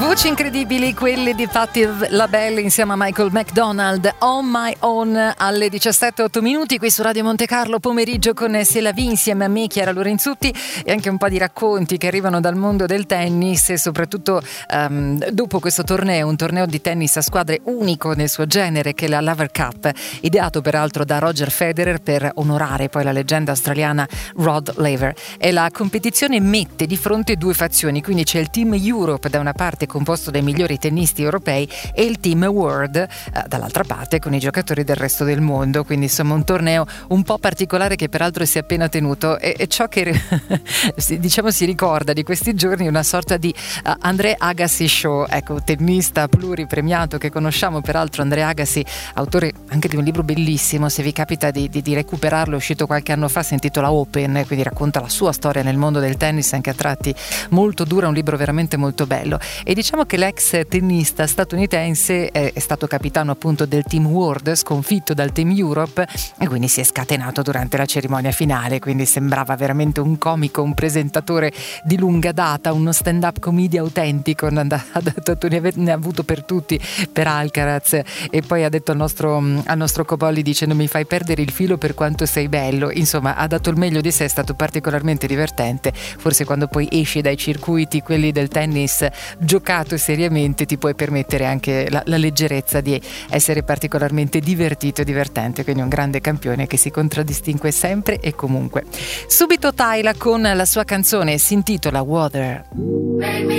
Voci incredibili, quelle di Patti LaBelle insieme a Michael McDonald, On My Own, alle 17:08 qui su Radio Monte Carlo, pomeriggio con Sela V insieme a me, Chiara Lorenzutti, e anche un po' di racconti che arrivano dal mondo del tennis e soprattutto dopo questo torneo, un torneo di tennis a squadre unico nel suo genere che è la Laver Cup, ideato peraltro da Roger Federer per onorare poi la leggenda australiana Rod Laver. E la competizione mette di fronte due fazioni, quindi c'è il Team Europe da una parte composto dai migliori tennisti europei e il Team World dall'altra parte con i giocatori del resto del mondo, quindi insomma un torneo un po' particolare che peraltro si è appena tenuto e ciò che diciamo si ricorda di questi giorni una sorta di Andre Agassi show, ecco, tennista pluripremiato che conosciamo peraltro. Andre Agassi, autore anche di un libro bellissimo, se vi capita di recuperarlo, è uscito qualche anno fa, si intitola Open, quindi racconta la sua storia nel mondo del tennis, anche a tratti molto dura, un libro veramente molto bello. E diciamo che l'ex tennista statunitense è stato capitano appunto del Team World, sconfitto dal Team Europe, e quindi si è scatenato durante la cerimonia finale, quindi sembrava veramente un comico, un presentatore di lunga data, uno stand-up comedy autentico. Ha detto ne ha avuto per tutti, per Alcaraz, e poi ha detto al nostro Cobolli, dice: non mi fai perdere il filo per quanto sei bello. Insomma, ha dato il meglio di sé, è stato particolarmente divertente. Forse quando poi esci dai circuiti, quelli del tennis giocato seriamente, ti puoi permettere anche la leggerezza di essere particolarmente divertito e divertente, quindi un grande campione che si contraddistingue sempre e comunque. Subito Tyla con la sua canzone, si intitola Water.